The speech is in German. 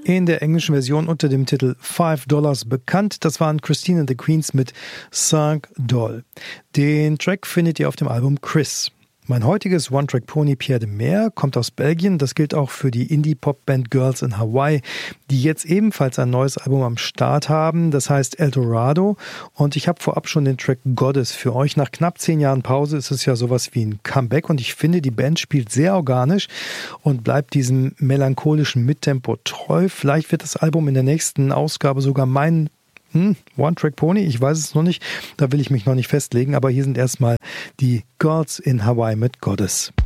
in der englischen Version unter dem Titel $5 bekannt. Das waren Christine and the Queens mit Cinq Doll. Den Track findet ihr auf dem Album Chris. Mein heutiges One-Track-Pony Pierre de Meer kommt aus Belgien. Das gilt auch für die Indie-Pop-Band Girls in Hawaii, die jetzt ebenfalls ein neues Album am Start haben. Das heißt El Dorado. Und ich habe vorab schon den Track Goddess für euch. Nach knapp 10 Jahren Pause ist es ja sowas wie ein Comeback. Und ich finde, die Band spielt sehr organisch und bleibt diesem melancholischen Mittempo treu. Vielleicht wird das Album in der nächsten Ausgabe sogar mein One-Track-Pony, ich weiß es noch nicht, da will ich mich noch nicht festlegen, aber hier sind erstmal die Girls in Hawaii mit Goddess.